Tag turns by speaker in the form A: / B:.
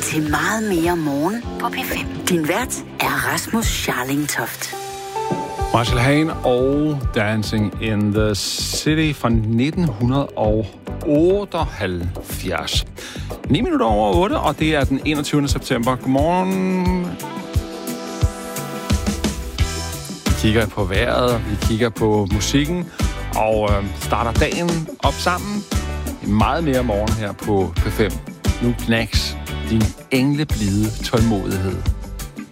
A: til meget mere morgen på P5. Din vært er Rasmus Scharling-Toft.
B: Marshall Hane og Dancing in the City fra 1978. 9 minutter over 8, og det er den 21. september. Godmorgen. Vi kigger på vejret, vi kigger på musikken, og starter dagen op sammen. Meget mere morgen her på P5. Nu knæks din engleblide tålmodighed.